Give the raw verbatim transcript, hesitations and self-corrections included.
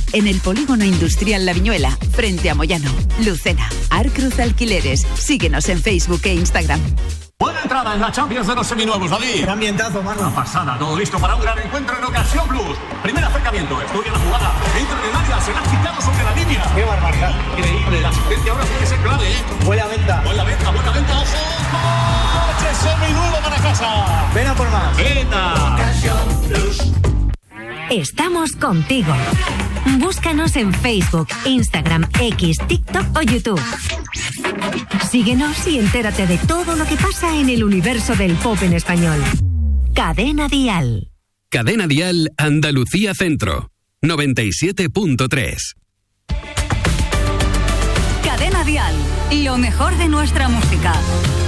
en el Polígono Industrial La Viñuela, frente a Moyano. Lucena, Arcruz Alquileres. Síguenos en Facebook e Instagram. Buena entrada en la Champions de los seminuevos, David. Gran ambientazo, mano. Una pasada, todo listo para un gran encuentro en Ocasión Plus. Primer acercamiento, estudia la jugada. Entra en el área, se la ha quitado sobre la línea. ¡Qué barbaridad! Increíble, la asistencia ahora puede ser clave, ¿eh? Buena venta. Buena venta, buena venta, ojo. ¡Coche seminuevo para casa! Ven a por más. ¡Venta! Ocasión Plus. Estamos contigo. Búscanos en Facebook, Instagram, X, TikTok o YouTube. Síguenos y entérate de todo lo que pasa en el universo del pop en español. Cadena Dial. Cadena Dial Andalucía Centro, noventa y siete punto tres. Cadena Dial, lo mejor de nuestra música.